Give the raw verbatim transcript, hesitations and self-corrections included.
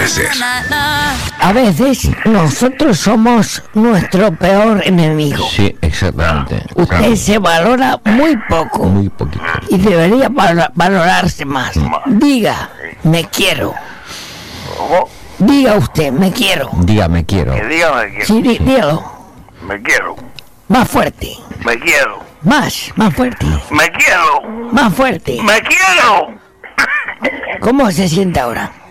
veces. A veces nosotros somos nuestro peor enemigo. Sí, exactamente. Usted Claro. se valora muy poco Muy poquito. y debería val- valorarse más. Diga, me quiero. ¿Cómo? Diga usted, me quiero. Dígame, quiero. Que dígame que Sí, dí- dígalo. me quiero. Más fuerte. Me quiero. Más, más fuerte. Me quiero. Más fuerte. Me quiero. ¿Cómo se siente ahora?